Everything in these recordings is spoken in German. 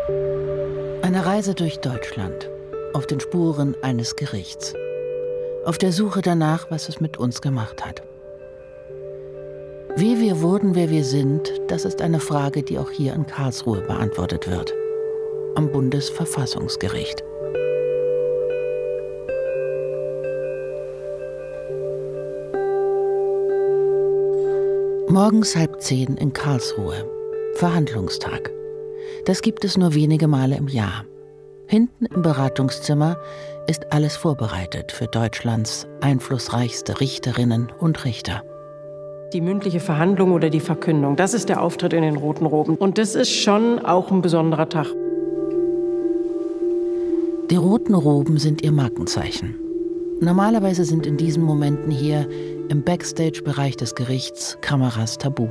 Eine Reise durch Deutschland, auf den Spuren eines Gerichts. Auf der Suche danach, was es mit uns gemacht hat. Wie wir wurden, wer wir sind, das ist eine Frage, die auch hier in Karlsruhe beantwortet wird. Am Bundesverfassungsgericht. Morgens 9:30 in Karlsruhe. Verhandlungstag. Das gibt es nur wenige Male im Jahr. Hinten im Beratungszimmer ist alles vorbereitet für Deutschlands einflussreichste Richterinnen und Richter. Die mündliche Verhandlung oder die Verkündung, das ist der Auftritt in den Roten Roben. Und das ist schon auch ein besonderer Tag. Die Roten Roben sind ihr Markenzeichen. Normalerweise sind in diesen Momenten hier im Backstage-Bereich des Gerichts Kameras tabu.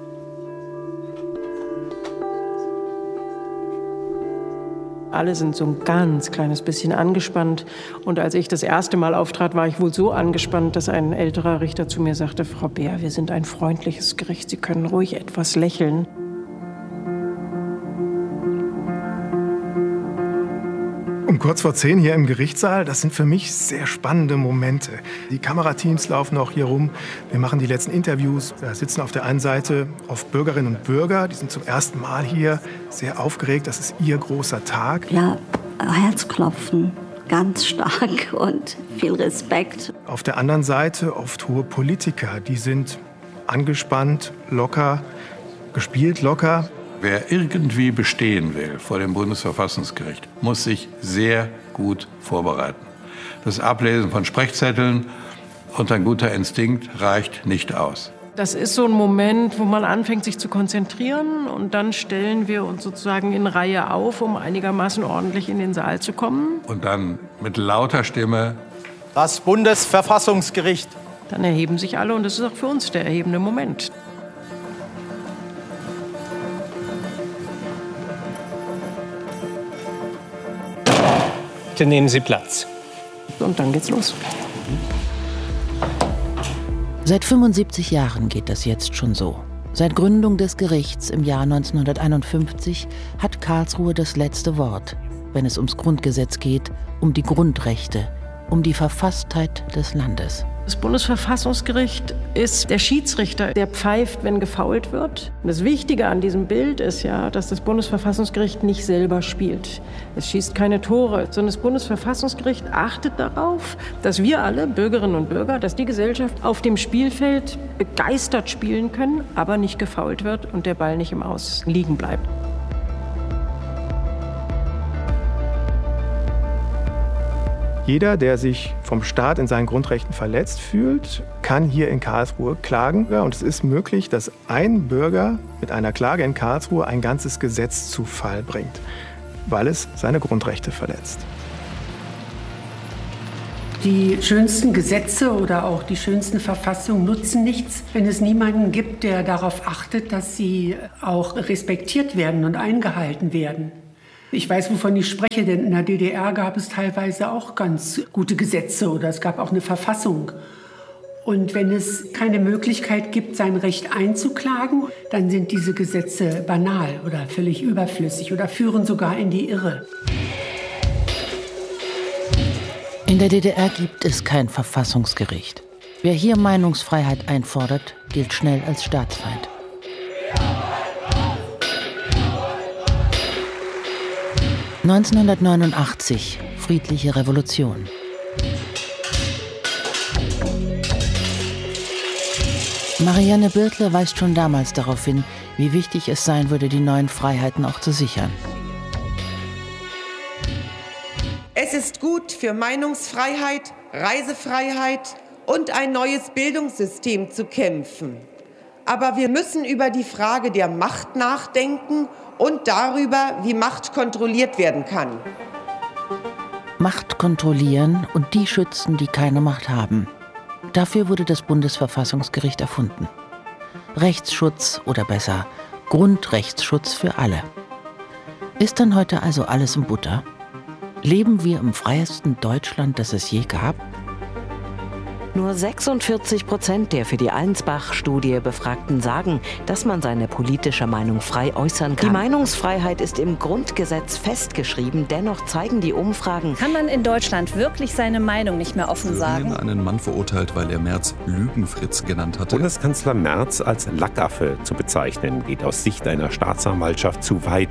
Alle sind so ein ganz kleines bisschen angespannt. Und als ich das erste Mal auftrat, war ich wohl so angespannt, dass ein älterer Richter zu mir sagte: Frau Beer, wir sind ein freundliches Gericht, Sie können ruhig etwas lächeln. Um kurz vor 10 hier im Gerichtssaal, das sind für mich sehr spannende Momente. Die Kamerateams laufen auch hier rum. Wir machen die letzten Interviews. Da sitzen auf der einen Seite oft Bürgerinnen und Bürger, die sind zum ersten Mal hier, sehr aufgeregt. Das ist ihr großer Tag. Ja, Herzklopfen, ganz stark und viel Respekt. Auf der anderen Seite oft hohe Politiker, die sind angespannt, locker, gespielt locker. Wer irgendwie bestehen will vor dem Bundesverfassungsgericht, muss sich sehr gut vorbereiten. Das Ablesen von Sprechzetteln und ein guter Instinkt reicht nicht aus. Das ist so ein Moment, wo man anfängt, sich zu konzentrieren. Und dann stellen wir uns sozusagen in Reihe auf, um einigermaßen ordentlich in den Saal zu kommen. Und dann mit lauter Stimme: Das Bundesverfassungsgericht. Dann erheben sich alle und das ist auch für uns der erhebende Moment. Bitte nehmen Sie Platz. Und dann geht's los. Seit 75 Jahren geht das jetzt schon so. Seit Gründung des Gerichts im Jahr 1951 hat Karlsruhe das letzte Wort, wenn es ums Grundgesetz geht, um die Grundrechte, um die Verfasstheit des Landes. Das Bundesverfassungsgericht ist der Schiedsrichter, der pfeift, wenn gefoult wird. Und das Wichtige an diesem Bild ist ja, dass das Bundesverfassungsgericht nicht selber spielt. Es schießt keine Tore, sondern das Bundesverfassungsgericht achtet darauf, dass wir alle, Bürgerinnen und Bürger, dass die Gesellschaft auf dem Spielfeld begeistert spielen können, aber nicht gefoult wird und der Ball nicht im Aus liegen bleibt. Jeder, der sich vom Staat in seinen Grundrechten verletzt fühlt, kann hier in Karlsruhe klagen. Und es ist möglich, dass ein Bürger mit einer Klage in Karlsruhe ein ganzes Gesetz zu Fall bringt, weil es seine Grundrechte verletzt. Die schönsten Gesetze oder auch die schönsten Verfassungen nutzen nichts, wenn es niemanden gibt, der darauf achtet, dass sie auch respektiert werden und eingehalten werden. Ich weiß, wovon ich spreche, denn in der DDR gab es teilweise auch ganz gute Gesetze oder es gab auch eine Verfassung. Und wenn es keine Möglichkeit gibt, sein Recht einzuklagen, dann sind diese Gesetze banal oder völlig überflüssig oder führen sogar in die Irre. In der DDR gibt es kein Verfassungsgericht. Wer hier Meinungsfreiheit einfordert, gilt schnell als Staatsfeind. (1989) friedliche Revolution. Marianne Birtler weist schon damals darauf hin, wie wichtig es sein würde, die neuen Freiheiten auch zu sichern. Es ist gut für Meinungsfreiheit, Reisefreiheit und ein neues Bildungssystem zu kämpfen. Aber wir müssen über die Frage der Macht nachdenken und darüber, wie Macht kontrolliert werden kann. Macht kontrollieren und die schützen, die keine Macht haben. Dafür wurde das Bundesverfassungsgericht erfunden. Rechtsschutz oder besser Grundrechtsschutz für alle. Ist dann heute also alles in Butter? Leben wir im freiesten Deutschland, das es je gab? Nur 46% der für die Allensbach-Studie Befragten sagen, dass man seine politische Meinung frei äußern kann. Die Meinungsfreiheit ist im Grundgesetz festgeschrieben. Dennoch zeigen die Umfragen... Kann man in Deutschland wirklich seine Meinung nicht mehr offen sagen? Einen Mann verurteilt, weil er Merz Lügenfritz genannt hatte. Bundeskanzler Merz als Lackaffe zu bezeichnen, geht aus Sicht einer Staatsanwaltschaft zu weit.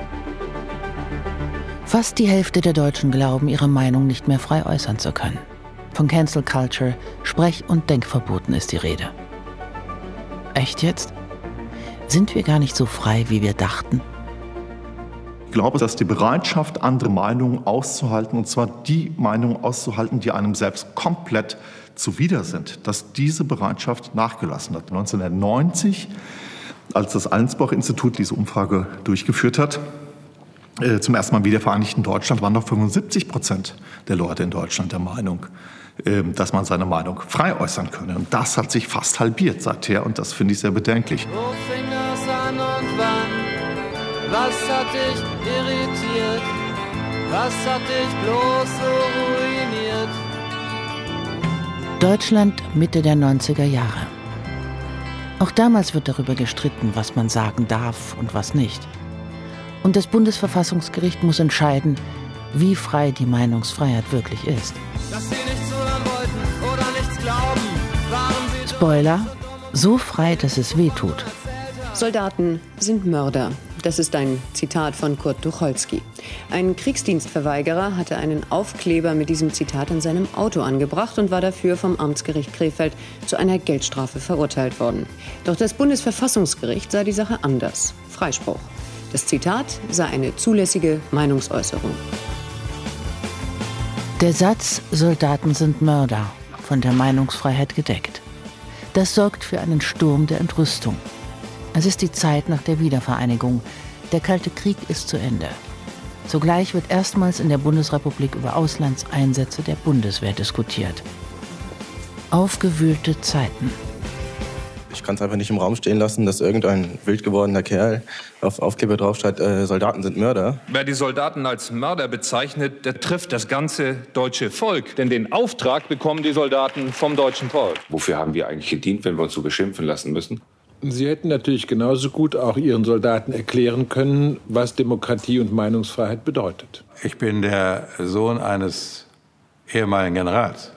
Fast die Hälfte der Deutschen glauben, ihre Meinung nicht mehr frei äußern zu können. Von Cancel Culture, Sprech- und Denkverboten ist die Rede. Echt jetzt? Sind wir gar nicht so frei, wie wir dachten? Ich glaube, dass die Bereitschaft, andere Meinungen auszuhalten, und zwar die Meinungen auszuhalten, die einem selbst komplett zuwider sind, dass diese Bereitschaft nachgelassen hat. 1990, als das Allensbach-Institut diese Umfrage durchgeführt hat, zum ersten Mal im wiedervereinigten Deutschland, waren noch 75% der Leute in Deutschland der Meinung, dass man seine Meinung frei äußern könne. Und das hat sich fast halbiert seither, und das finde ich sehr bedenklich. Wo fing das an und wann? Was hat dich irritiert? Was hat dich bloß so ruiniert? Deutschland Mitte der 90er Jahre. Auch damals wird darüber gestritten, was man sagen darf und was nicht. Und das Bundesverfassungsgericht muss entscheiden, wie frei die Meinungsfreiheit wirklich ist. Dass sie nichts hören wollten oder nichts glauben, waren sie... Spoiler, so frei, dass es weh tut. Soldaten sind Mörder. Das ist ein Zitat von Kurt Tucholsky. Ein Kriegsdienstverweigerer hatte einen Aufkleber mit diesem Zitat in seinem Auto angebracht und war dafür vom Amtsgericht Krefeld zu einer Geldstrafe verurteilt worden. Doch das Bundesverfassungsgericht sah die Sache anders. Freispruch. Das Zitat sei eine zulässige Meinungsäußerung. Der Satz „Soldaten sind Mörder" von der Meinungsfreiheit gedeckt. Das sorgt für einen Sturm der Entrüstung. Es ist die Zeit nach der Wiedervereinigung. Der Kalte Krieg ist zu Ende. Zugleich wird erstmals in der Bundesrepublik über Auslandseinsätze der Bundeswehr diskutiert. Aufgewühlte Zeiten. Ich kann es einfach nicht im Raum stehen lassen, dass irgendein wild gewordener Kerl auf Aufkleber draufsteht, Soldaten sind Mörder. Wer die Soldaten als Mörder bezeichnet, der trifft das ganze deutsche Volk. Denn den Auftrag bekommen die Soldaten vom deutschen Volk. Wofür haben wir eigentlich gedient, wenn wir uns so beschimpfen lassen müssen? Sie hätten natürlich genauso gut auch Ihren Soldaten erklären können, was Demokratie und Meinungsfreiheit bedeutet. Ich bin der Sohn eines ehemaligen Generals.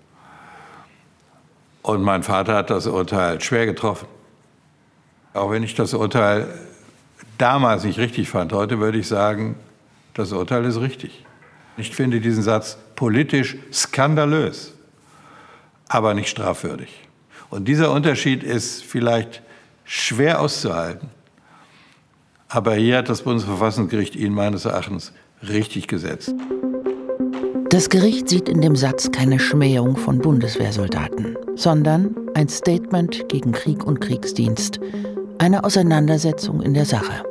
Und mein Vater hat das Urteil schwer getroffen. Auch wenn ich das Urteil damals nicht richtig fand, heute würde ich sagen, das Urteil ist richtig. Ich finde diesen Satz politisch skandalös, aber nicht strafwürdig. Und dieser Unterschied ist vielleicht schwer auszuhalten. Aber hier hat das Bundesverfassungsgericht ihn meines Erachtens richtig gesetzt. Das Gericht sieht in dem Satz keine Schmähung von Bundeswehrsoldaten, sondern ein Statement gegen Krieg und Kriegsdienst, eine Auseinandersetzung in der Sache.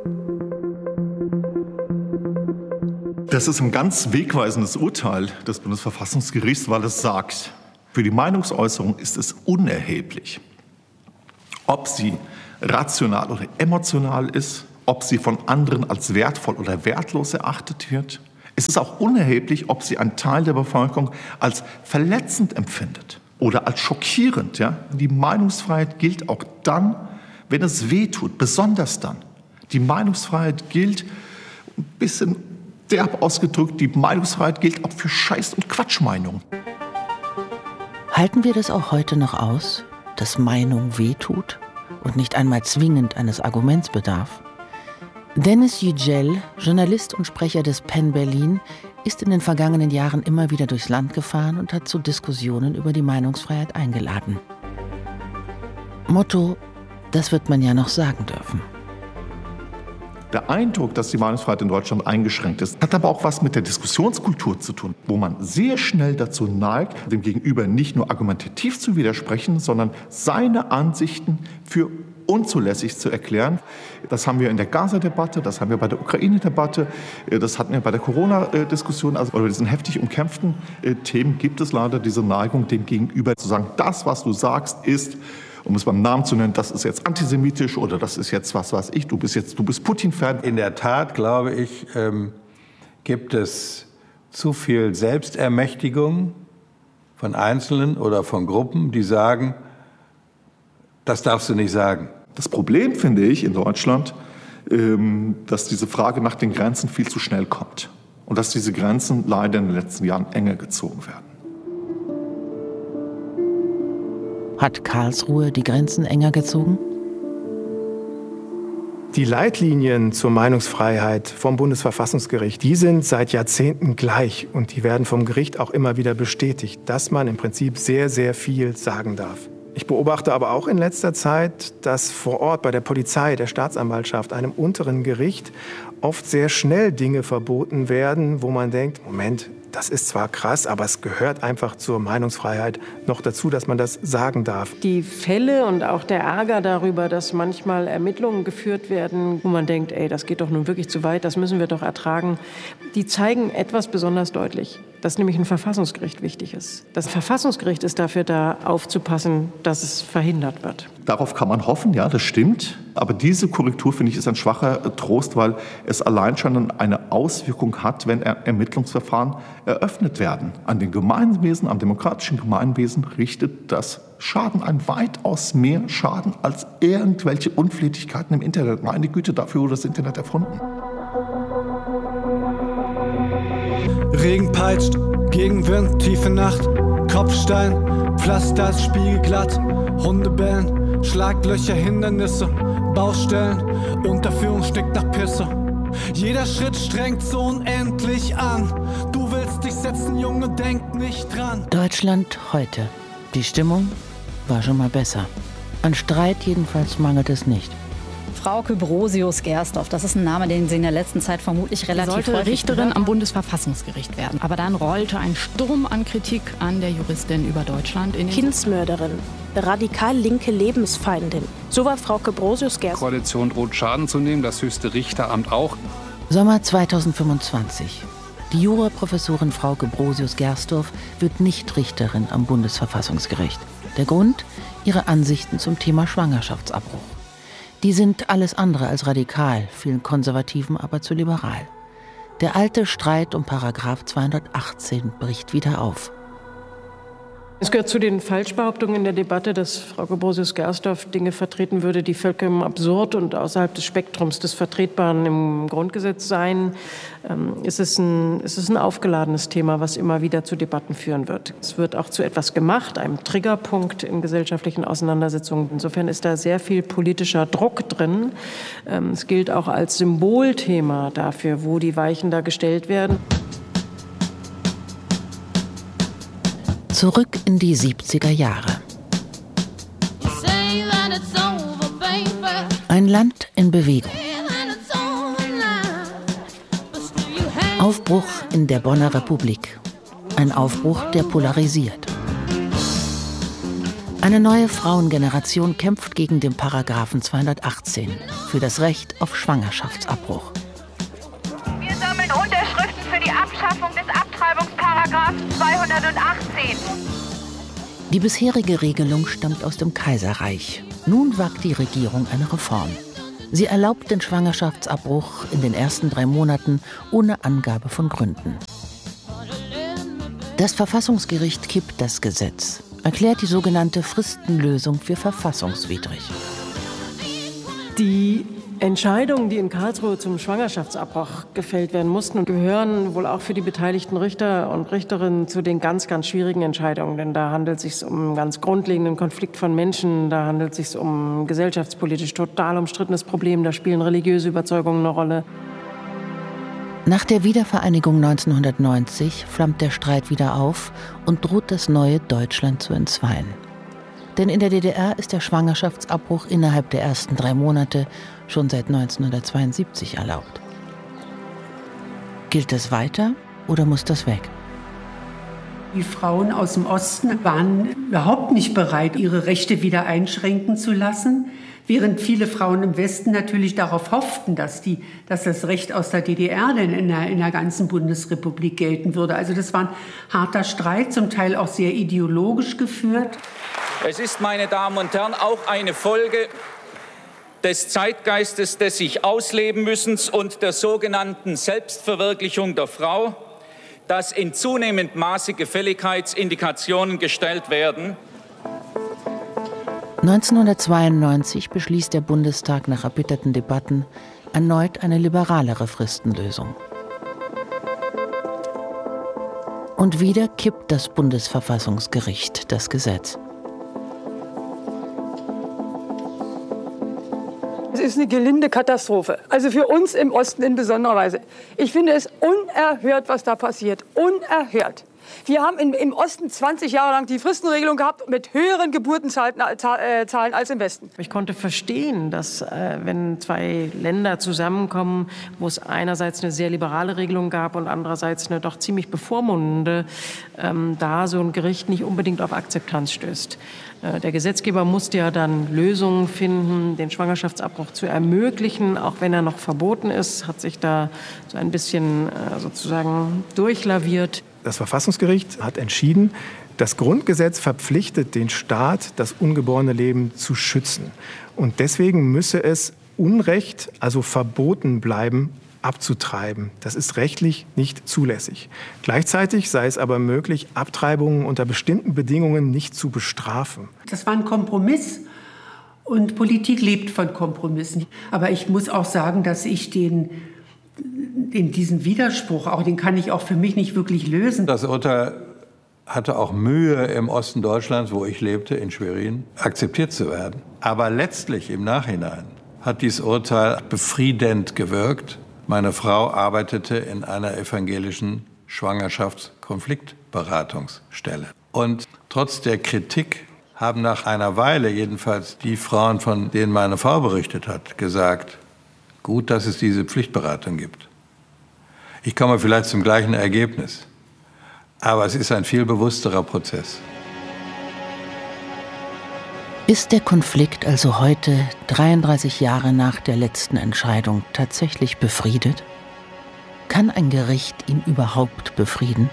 Das ist ein ganz wegweisendes Urteil des Bundesverfassungsgerichts, weil es sagt, für die Meinungsäußerung ist es unerheblich, ob sie rational oder emotional ist, ob sie von anderen als wertvoll oder wertlos erachtet wird. Es ist auch unerheblich, ob sie ein Teil der Bevölkerung als verletzend empfindet oder als schockierend. Ja? Die Meinungsfreiheit gilt auch dann, wenn es weh tut, besonders dann. Die Meinungsfreiheit gilt, ein bisschen derb ausgedrückt, die Meinungsfreiheit gilt auch für Scheiß- und Quatschmeinungen. Halten wir das auch heute noch aus, dass Meinung weh tut und nicht einmal zwingend eines Arguments bedarf? Dennis Yücel, Journalist und Sprecher des PEN Berlin, ist in den vergangenen Jahren immer wieder durchs Land gefahren und hat zu Diskussionen über die Meinungsfreiheit eingeladen. Motto: Das wird man ja noch sagen dürfen. Der Eindruck, dass die Meinungsfreiheit in Deutschland eingeschränkt ist, hat aber auch was mit der Diskussionskultur zu tun, wo man sehr schnell dazu neigt, dem Gegenüber nicht nur argumentativ zu widersprechen, sondern seine Ansichten für unzulässig zu erklären. Das haben wir in der Gaza-Debatte, das haben wir bei der Ukraine-Debatte, das hatten wir bei der Corona-Diskussion. Also bei diesen heftig umkämpften Themen gibt es leider diese Neigung, dem Gegenüber zu sagen, das, was du sagst, ist, um es beim Namen zu nennen, das ist jetzt antisemitisch oder das ist jetzt, was weiß ich, du bist Putin-Fan. In der Tat, glaube ich, gibt es zu viel Selbstermächtigung von Einzelnen oder von Gruppen, die sagen, das darfst du nicht sagen. Das Problem finde ich in Deutschland, dass diese Frage nach den Grenzen viel zu schnell kommt und dass diese Grenzen leider in den letzten Jahren enger gezogen werden. Hat Karlsruhe die Grenzen enger gezogen? Die Leitlinien zur Meinungsfreiheit vom Bundesverfassungsgericht, die sind seit Jahrzehnten gleich und die werden vom Gericht auch immer wieder bestätigt, dass man im Prinzip sehr, sehr viel sagen darf. Ich beobachte aber auch in letzter Zeit, dass vor Ort bei der Polizei, der Staatsanwaltschaft, einem unteren Gericht oft sehr schnell Dinge verboten werden, wo man denkt, Moment, das ist zwar krass, aber es gehört einfach zur Meinungsfreiheit noch dazu, dass man das sagen darf. Die Fälle und auch der Ärger darüber, dass manchmal Ermittlungen geführt werden, wo man denkt, ey, das geht doch nun wirklich zu weit, das müssen wir doch ertragen, die zeigen etwas besonders deutlich, dass nämlich ein Verfassungsgericht wichtig ist. Das Verfassungsgericht ist dafür da, aufzupassen, dass es verhindert wird. Darauf kann man hoffen, ja, das stimmt. Aber diese Korrektur, finde ich, ist ein schwacher Trost, weil es allein schon eine Auswirkung hat, wenn Ermittlungsverfahren eröffnet werden. An den Gemeinwesen, am demokratischen Gemeinwesen richtet das Schaden ein weitaus mehr Schaden als irgendwelche Unflätigkeiten im Internet. Meine Güte, dafür wurde das Internet erfunden. Regen peitscht, Gegenwind, tiefe Nacht, Kopfstein, Pflaster ist spiegelglatt, Hunde bellen, Schlaglöcher, Hindernisse, Baustellen, Unterführung stinkt nach Pisse. Jeder Schritt strengt so unendlich an. Du willst dich setzen, Junge, denk nicht dran. Deutschland heute. Die Stimmung war schon mal besser. An Streit jedenfalls mangelt es nicht. Frauke Brosius-Gerstorf, das ist ein Name, den Sie in der letzten Zeit vermutlich relativ häufig sollte Richterin am Bundesverfassungsgericht werden. Aber dann rollte ein Sturm an Kritik an der Juristin über Deutschland in den Kindsmörderin, radikal linke Lebensfeindin. So war Frauke Brosius-Gerstorf. Koalition droht Schaden zu nehmen, das höchste Richteramt auch. Sommer 2025. Die Juraprofessorin Frauke Brosius-Gerstorf wird nicht Richterin am Bundesverfassungsgericht. Der Grund? Ihre Ansichten zum Thema Schwangerschaftsabbruch. Die sind alles andere als radikal, vielen Konservativen aber zu liberal. Der alte Streit um Paragraph 218 bricht wieder auf. Es gehört zu den Falschbehauptungen in der Debatte, dass Frauke Brosius-Gerstorf Dinge vertreten würde, die vollkommen absurd und außerhalb des Spektrums des Vertretbaren im Grundgesetz seien. Es ist ein aufgeladenes Thema, was immer wieder zu Debatten führen wird. Es wird auch zu etwas gemacht, einem Triggerpunkt in gesellschaftlichen Auseinandersetzungen. Insofern ist da sehr viel politischer Druck drin. Es gilt auch als Symbolthema dafür, wo die Weichen da gestellt werden. Zurück in die 70er Jahre. Ein Land in Bewegung. Aufbruch in der Bonner Republik. Ein Aufbruch, der polarisiert. Eine neue Frauengeneration kämpft gegen den Paragraphen 218 für das Recht auf Schwangerschaftsabbruch. Wir sammeln Unterschriften für die Abschaffung des Abtreibungsparagraphen 218. Die bisherige Regelung stammt aus dem Kaiserreich. Nun wagt die Regierung eine Reform. Sie erlaubt den Schwangerschaftsabbruch in den ersten 3 Monaten ohne Angabe von Gründen. Das Verfassungsgericht kippt das Gesetz, erklärt die sogenannte Fristenlösung für verfassungswidrig. Die Entscheidungen, die in Karlsruhe zum Schwangerschaftsabbruch gefällt werden mussten, gehören wohl auch für die beteiligten Richter und Richterinnen zu den ganz, ganz schwierigen Entscheidungen. Denn da handelt es sich um einen ganz grundlegenden Konflikt von Menschen, da handelt es sich um ein gesellschaftspolitisch total umstrittenes Problem, da spielen religiöse Überzeugungen eine Rolle. Nach der Wiedervereinigung 1990 flammt der Streit wieder auf und droht das neue Deutschland zu entzweien. Denn in der DDR ist der Schwangerschaftsabbruch innerhalb der ersten 3 Monate schon seit 1972 erlaubt. Gilt das weiter oder muss das weg? Die Frauen aus dem Osten waren überhaupt nicht bereit, ihre Rechte wieder einschränken zu lassen, während viele Frauen im Westen natürlich darauf hofften, dass das Recht aus der DDR denn in der ganzen Bundesrepublik gelten würde. Also das war ein harter Streit, zum Teil auch sehr ideologisch geführt. Es ist, meine Damen und Herren, auch eine Folge des Zeitgeistes des sich ausleben müssens und der sogenannten Selbstverwirklichung der Frau, dass in zunehmendem Maße Gefälligkeitsindikationen gestellt werden. 1992 beschließt der Bundestag nach erbitterten Debatten erneut eine liberalere Fristenlösung. Und wieder kippt das Bundesverfassungsgericht das Gesetz. Es ist eine gelinde Katastrophe. Also für uns im Osten in besonderer Weise. Ich finde es unerhört, was da passiert. Unerhört. Wir haben im Osten 20 Jahre lang die Fristenregelung gehabt mit höheren Geburtenzahlen als im Westen. Ich konnte verstehen, dass wenn zwei Länder zusammenkommen, wo es einerseits eine sehr liberale Regelung gab und andererseits eine doch ziemlich bevormundende, da so ein Gericht nicht unbedingt auf Akzeptanz stößt. Der Gesetzgeber musste ja dann Lösungen finden, den Schwangerschaftsabbruch zu ermöglichen, auch wenn er noch verboten ist, hat sich da so ein bisschen sozusagen durchlaviert. Das Verfassungsgericht hat entschieden, das Grundgesetz verpflichtet den Staat, das ungeborene Leben zu schützen. Und deswegen müsse es Unrecht, also verboten bleiben, abzutreiben. Das ist rechtlich nicht zulässig. Gleichzeitig sei es aber möglich, Abtreibungen unter bestimmten Bedingungen nicht zu bestrafen. Das war ein Kompromiss und Politik lebt von Kompromissen. Aber ich muss auch sagen, dass ich diesen Widerspruch, auch den kann ich auch für mich nicht wirklich lösen. Das Urteil hatte auch Mühe im Osten Deutschlands, wo ich lebte, in Schwerin, akzeptiert zu werden. Aber letztlich im Nachhinein hat dieses Urteil befriedend gewirkt. Meine Frau arbeitete in einer evangelischen Schwangerschaftskonfliktberatungsstelle. Und trotz der Kritik haben nach einer Weile jedenfalls die Frauen, von denen meine Frau berichtet hat, gesagt, gut, dass es diese Pflichtberatung gibt. Ich komme vielleicht zum gleichen Ergebnis, aber es ist ein viel bewussterer Prozess. Ist der Konflikt also heute, 33 Jahre nach der letzten Entscheidung, tatsächlich befriedet? Kann ein Gericht ihn überhaupt befrieden?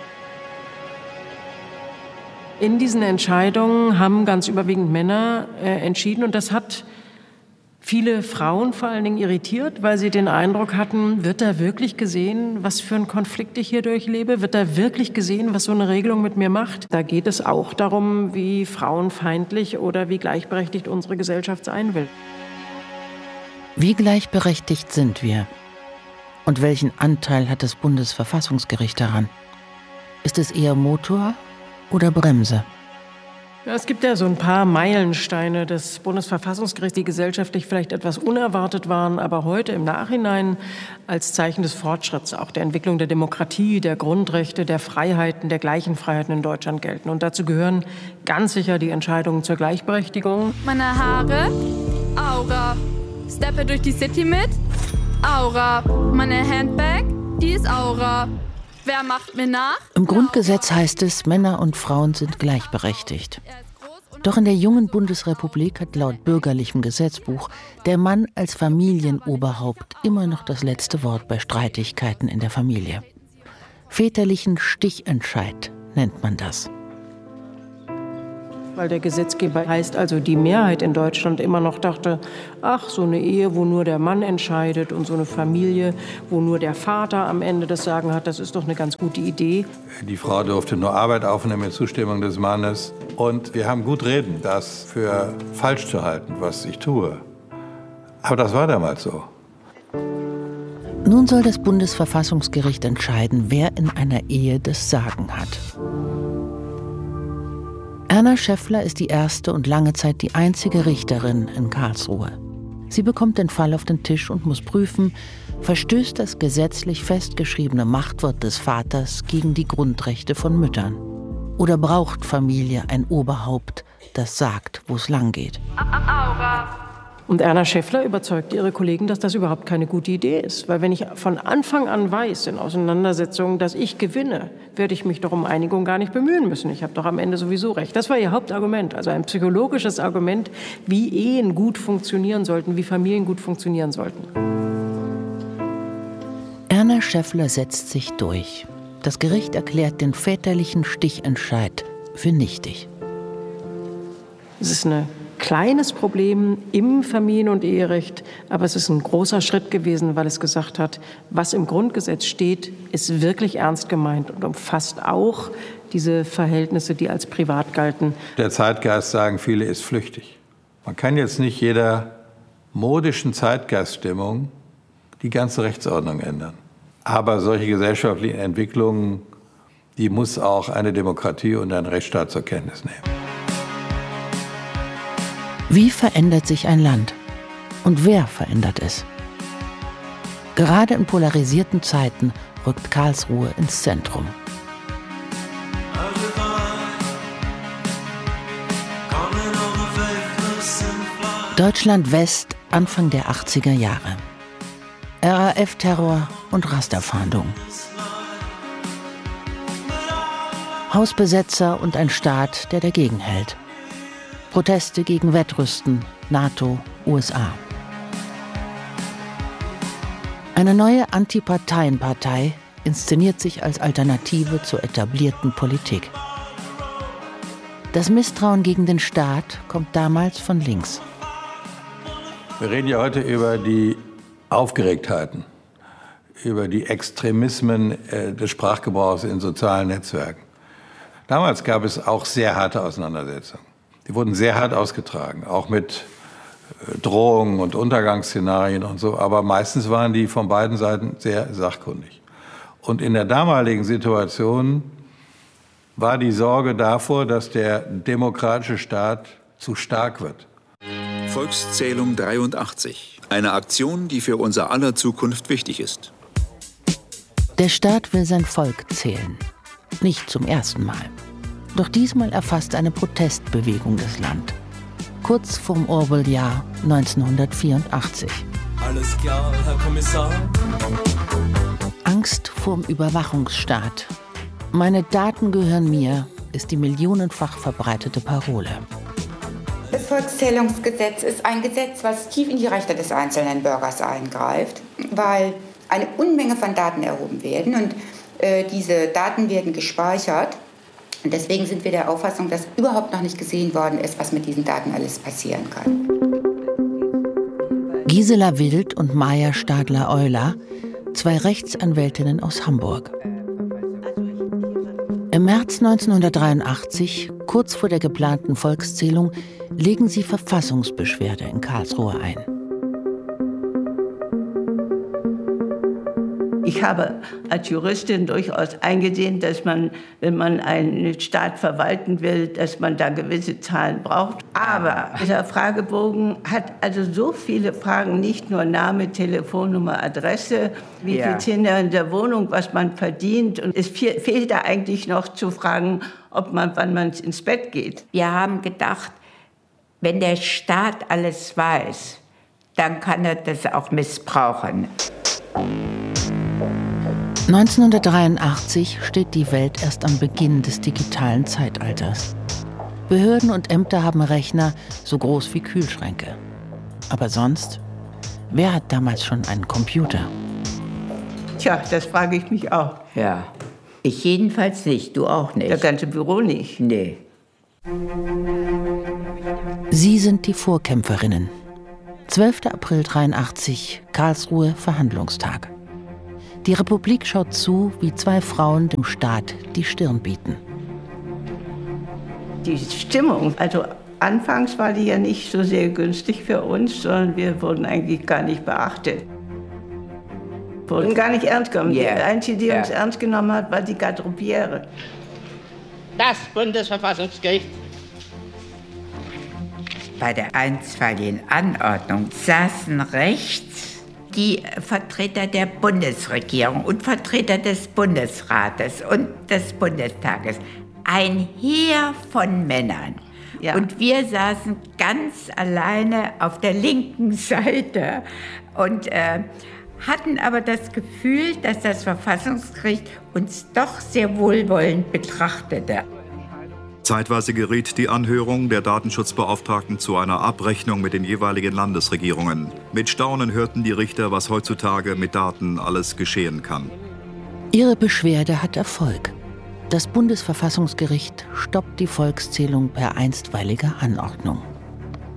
In diesen Entscheidungen haben ganz überwiegend Männer entschieden und das hat viele Frauen vor allen Dingen irritiert, weil sie den Eindruck hatten, wird da wirklich gesehen, was für einen Konflikt ich hier durchlebe? Wird da wirklich gesehen, was so eine Regelung mit mir macht? Da geht es auch darum, wie frauenfeindlich oder wie gleichberechtigt unsere Gesellschaft sein will. Wie gleichberechtigt sind wir? Und welchen Anteil hat das Bundesverfassungsgericht daran? Ist es eher Motor oder Bremse? Ja, es gibt ja so ein paar Meilensteine des Bundesverfassungsgerichts, die gesellschaftlich vielleicht etwas unerwartet waren, aber heute im Nachhinein als Zeichen des Fortschritts, auch der Entwicklung der Demokratie, der Grundrechte, der Freiheiten, der gleichen Freiheiten in Deutschland gelten. Und dazu gehören ganz sicher die Entscheidungen zur Gleichberechtigung. Meine Haare, Aura. Steppe durch die City mit, Aura. Meine Handbag, die ist Aura. Wer macht mir nach? Im Grundgesetz heißt es, Männer und Frauen sind gleichberechtigt. Doch in der jungen Bundesrepublik hat laut bürgerlichem Gesetzbuch der Mann als Familienoberhaupt immer noch das letzte Wort bei Streitigkeiten in der Familie. Väterlichen Stichentscheid nennt man das. Weil der Gesetzgeber heißt also, die Mehrheit in Deutschland immer noch dachte, ach, so eine Ehe, wo nur der Mann entscheidet und so eine Familie, wo nur der Vater am Ende das Sagen hat, das ist doch eine ganz gute Idee. Die Frau durfte nur Arbeit aufnehmen mit Zustimmung des Mannes. Und wir haben gut reden, das für falsch zu halten, was ich tue. Aber das war damals so. Nun soll das Bundesverfassungsgericht entscheiden, wer in einer Ehe das Sagen hat. Erna Schäffler ist die erste und lange Zeit die einzige Richterin in Karlsruhe. Sie bekommt den Fall auf den Tisch und muss prüfen, verstößt das gesetzlich festgeschriebene Machtwort des Vaters gegen die Grundrechte von Müttern? Oder braucht Familie ein Oberhaupt, das sagt, wo es lang geht? Und Erna Schäffler überzeugt ihre Kollegen, dass das überhaupt keine gute Idee ist. Weil wenn ich von Anfang an weiß in Auseinandersetzungen, dass ich gewinne, werde ich mich doch um Einigung gar nicht bemühen müssen. Ich habe doch am Ende sowieso recht. Das war ihr Hauptargument, also ein psychologisches Argument, wie Ehen gut funktionieren sollten, wie Familien gut funktionieren sollten. Erna Schäffler setzt sich durch. Das Gericht erklärt den väterlichen Stichentscheid für nichtig. Es ist eine kleines Problem im Familien- und Eherecht, aber es ist ein großer Schritt gewesen, weil es gesagt hat, was im Grundgesetz steht, ist wirklich ernst gemeint und umfasst auch diese Verhältnisse, die als privat galten. Der Zeitgeist, sagen viele, ist flüchtig. Man kann jetzt nicht jeder modischen Zeitgeiststimmung die ganze Rechtsordnung ändern. Aber solche gesellschaftlichen Entwicklungen, die muss auch eine Demokratie und ein Rechtsstaat zur Kenntnis nehmen. Wie verändert sich ein Land? Und wer verändert es? Gerade in polarisierten Zeiten rückt Karlsruhe ins Zentrum. Deutschland West, Anfang der 80er Jahre. RAF-Terror und Rasterfahndung. Hausbesetzer und ein Staat, der dagegen hält. Proteste gegen Wettrüsten, NATO, USA. Eine neue Antiparteienpartei inszeniert sich als Alternative zur etablierten Politik. Das Misstrauen gegen den Staat kommt damals von links. Wir reden ja heute über die Aufgeregtheiten, über die Extremismen des Sprachgebrauchs in sozialen Netzwerken. Damals gab es auch sehr harte Auseinandersetzungen. Die wurden sehr hart ausgetragen, auch mit Drohungen und Untergangsszenarien und so. Aber meistens waren die von beiden Seiten sehr sachkundig. Und in der damaligen Situation war die Sorge davor, dass der demokratische Staat zu stark wird. Volkszählung 83. Eine Aktion, die für unser aller Zukunft wichtig ist. Der Staat will sein Volk zählen. Nicht zum ersten Mal. Doch diesmal erfasst eine Protestbewegung das Land. Kurz vorm Orwell-Jahr 1984. Alles klar, Herr Kommissar. Angst vorm Überwachungsstaat. Meine Daten gehören mir, ist die millionenfach verbreitete Parole. Das Volkszählungsgesetz ist ein Gesetz, was tief in die Rechte des einzelnen Bürgers eingreift, weil eine Unmenge von Daten erhoben werden und diese Daten werden gespeichert. Und deswegen sind wir der Auffassung, dass überhaupt noch nicht gesehen worden ist, was mit diesen Daten alles passieren kann. Gisela Wild und Maja Stadler-Euler, zwei Rechtsanwältinnen aus Hamburg. Im März 1983, kurz vor der geplanten Volkszählung, legen sie Verfassungsbeschwerde in Karlsruhe ein. Ich habe als Juristin durchaus eingesehen, dass man, wenn man einen Staat verwalten will, dass man da gewisse Zahlen braucht. Aber dieser Fragebogen hat also so viele Fragen, nicht nur Name, Telefonnummer, Adresse, wie viel Kinder in der Wohnung, was man verdient. Und es fehlt da eigentlich noch zu fragen, wann man ins Bett geht. Wir haben gedacht, wenn der Staat alles weiß, dann kann er das auch missbrauchen. 1983 steht die Welt erst am Beginn des digitalen Zeitalters. Behörden und Ämter haben Rechner so groß wie Kühlschränke. Aber sonst, wer hat damals schon einen Computer? Tja, das frage ich mich auch. Ja, ich jedenfalls nicht, du auch nicht. Das ganze Büro nicht. Nee. Sie sind die Vorkämpferinnen. 12. April 1983, Karlsruhe, Verhandlungstag. Die Republik schaut zu, wie zwei Frauen dem Staat die Stirn bieten. Die Stimmung, also anfangs war die ja nicht so sehr günstig für uns, sondern wir wurden eigentlich gar nicht beachtet. Wurden gar nicht ernst genommen. Die einzige, die uns ernst genommen hat, war die Garderobiere. Das Bundesverfassungsgericht. Bei der einstweiligen Anordnung saßen rechts die Vertreter der Bundesregierung und Vertreter des Bundesrates und des Bundestages. Ein Heer von Männern. Ja. Und wir saßen ganz alleine auf der linken Seite und hatten aber das Gefühl, dass das Verfassungsgericht uns doch sehr wohlwollend betrachtete. Zeitweise geriet die Anhörung der Datenschutzbeauftragten zu einer Abrechnung mit den jeweiligen Landesregierungen. Mit Staunen hörten die Richter, was heutzutage mit Daten alles geschehen kann. Ihre Beschwerde hat Erfolg. Das Bundesverfassungsgericht stoppt die Volkszählung per einstweiliger Anordnung.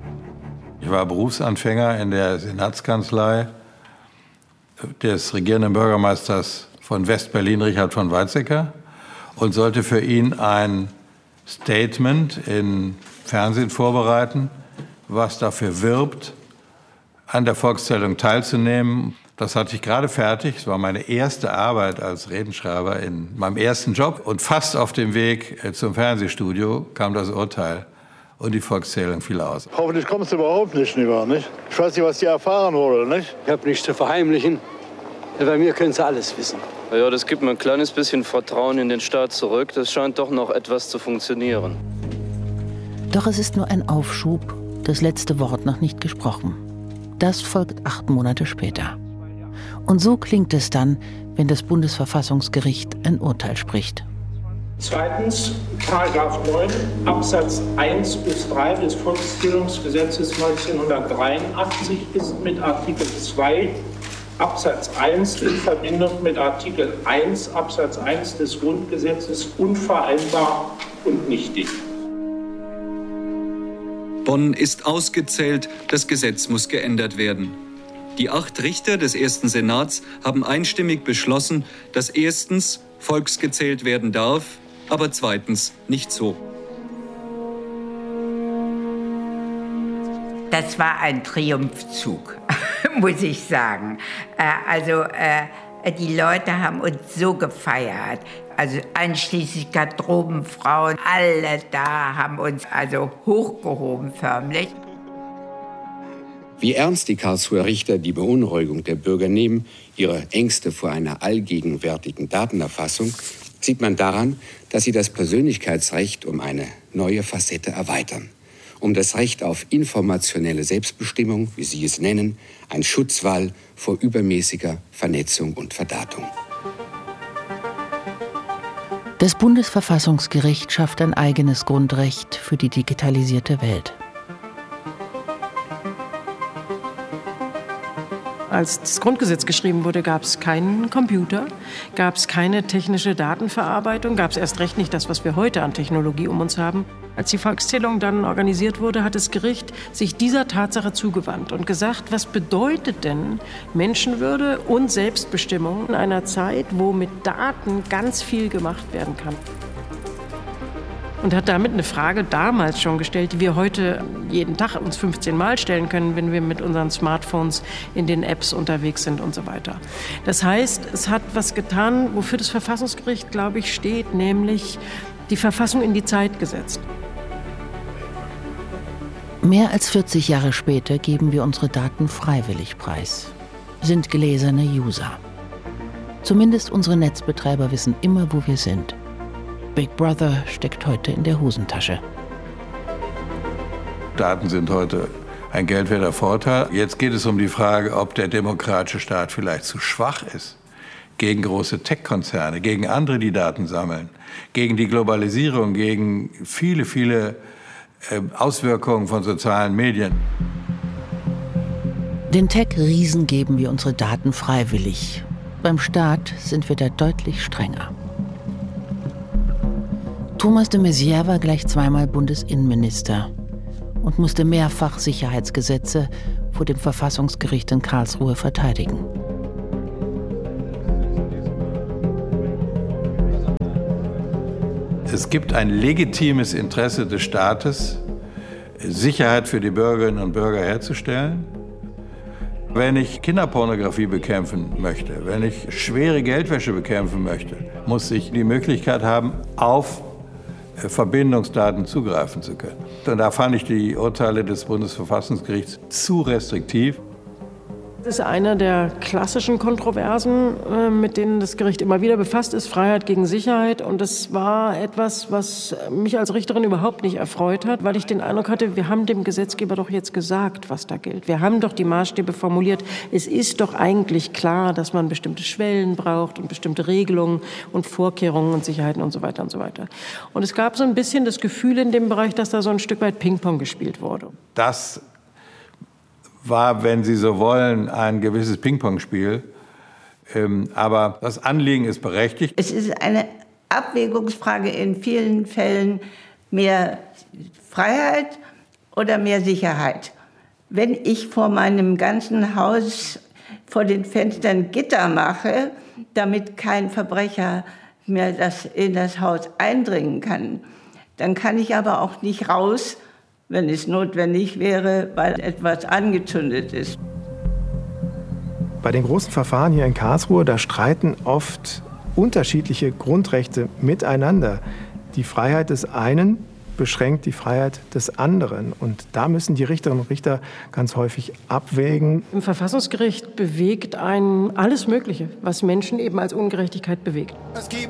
Ich war Berufsanfänger in der Senatskanzlei des regierenden Bürgermeisters von West-Berlin, Richard von Weizsäcker, und sollte für ihn ein Statement im Fernsehen vorbereiten, was dafür wirbt, an der Volkszählung teilzunehmen. Das hatte ich gerade fertig. Es war meine erste Arbeit als Redenschreiber in meinem ersten Job. Und fast auf dem Weg zum Fernsehstudio kam das Urteil und die Volkszählung fiel aus. Hoffentlich kommst du überhaupt nicht rüber, nicht? Ich weiß nicht, was dir erfahren wurde, nicht? Ich habe nichts zu verheimlichen. Bei mir können Sie alles wissen. Ja, das gibt mir ein kleines bisschen Vertrauen in den Staat zurück. Das scheint doch noch etwas zu funktionieren. Doch es ist nur ein Aufschub, das letzte Wort noch nicht gesprochen. Das folgt 8 Monate später. Und so klingt es dann, wenn das Bundesverfassungsgericht ein Urteil spricht. Zweitens, Paragraph 9 Absatz 1 bis 3 des Volkszählungsgesetzes 1983 ist mit Artikel 2 Absatz 1 in Verbindung mit Artikel 1 Absatz 1 des Grundgesetzes unvereinbar und nichtig. Bonn ist ausgezählt, das Gesetz muss geändert werden. Die 8 Richter des ersten Senats haben einstimmig beschlossen, dass erstens volksgezählt werden darf, aber zweitens nicht so. Das war ein Triumphzug, muss ich sagen. Die Leute haben uns so gefeiert. Also einschließlich Garderobenfrauen, alle da haben uns also hochgehoben förmlich. Wie ernst die Karlsruher Richter die Beunruhigung der Bürger nehmen, ihre Ängste vor einer allgegenwärtigen Datenerfassung, sieht man daran, dass sie das Persönlichkeitsrecht um eine neue Facette erweitern. Um das Recht auf informationelle Selbstbestimmung, wie sie es nennen, ein Schutzwall vor übermäßiger Vernetzung und Verdatung. Das Bundesverfassungsgericht schafft ein eigenes Grundrecht für die digitalisierte Welt. Als das Grundgesetz geschrieben wurde, gab es keinen Computer, gab es keine technische Datenverarbeitung, gab es erst recht nicht das, was wir heute an Technologie um uns haben. Als die Volkszählung dann organisiert wurde, hat das Gericht sich dieser Tatsache zugewandt und gesagt, was bedeutet denn Menschenwürde und Selbstbestimmung in einer Zeit, wo mit Daten ganz viel gemacht werden kann. Und hat damit eine Frage damals schon gestellt, die wir heute jeden Tag uns 15 Mal stellen können, wenn wir mit unseren Smartphones in den Apps unterwegs sind und so weiter. Das heißt, es hat was getan, wofür das Verfassungsgericht, glaube ich, steht, nämlich die Verfassung in die Zeit gesetzt. Mehr als 40 Jahre später geben wir unsere Daten freiwillig preis, sind gläserne User. Zumindest unsere Netzbetreiber wissen immer, wo wir sind. Big Brother steckt heute in der Hosentasche. Daten sind heute ein geldwerter Vorteil. Jetzt geht es um die Frage, ob der demokratische Staat vielleicht zu schwach ist gegen große Tech-Konzerne, gegen andere, die Daten sammeln, gegen die Globalisierung, gegen viele Auswirkungen von sozialen Medien. Den Tech-Riesen geben wir unsere Daten freiwillig. Beim Staat sind wir da deutlich strenger. Thomas de Maizière war gleich zweimal Bundesinnenminister und musste mehrfach Sicherheitsgesetze vor dem Verfassungsgericht in Karlsruhe verteidigen. Es gibt ein legitimes Interesse des Staates, Sicherheit für die Bürgerinnen und Bürger herzustellen. Wenn ich Kinderpornografie bekämpfen möchte, wenn ich schwere Geldwäsche bekämpfen möchte, muss ich die Möglichkeit haben, auf Verbindungsdaten zugreifen zu können. Und da fand ich die Urteile des Bundesverfassungsgerichts zu restriktiv. Das ist eine der klassischen Kontroversen, mit denen das Gericht immer wieder befasst ist, Freiheit gegen Sicherheit. Und das war etwas, was mich als Richterin überhaupt nicht erfreut hat, weil ich den Eindruck hatte, wir haben dem Gesetzgeber doch jetzt gesagt, was da gilt. Wir haben doch die Maßstäbe formuliert. Es ist doch eigentlich klar, dass man bestimmte Schwellen braucht und bestimmte Regelungen und Vorkehrungen und Sicherheiten und so weiter und so weiter. Und es gab so ein bisschen das Gefühl in dem Bereich, dass da so ein Stück weit Ping-Pong gespielt wurde. Das war, wenn Sie so wollen, ein gewisses Ping-Pong-Spiel. Aber das Anliegen ist berechtigt. Es ist eine Abwägungsfrage in vielen Fällen, mehr Freiheit oder mehr Sicherheit. Wenn ich vor meinem ganzen Haus vor den Fenstern Gitter mache, damit kein Verbrecher mehr in das Haus eindringen kann, dann kann ich aber auch nicht raus, wenn es notwendig wäre, weil etwas angezündet ist. Bei den großen Verfahren hier in Karlsruhe, da streiten oft unterschiedliche Grundrechte miteinander. Die Freiheit des einen beschränkt die Freiheit des anderen. Und da müssen die Richterinnen und Richter ganz häufig abwägen. Im Verfassungsgericht bewegt einen alles Mögliche, was Menschen eben als Ungerechtigkeit bewegt.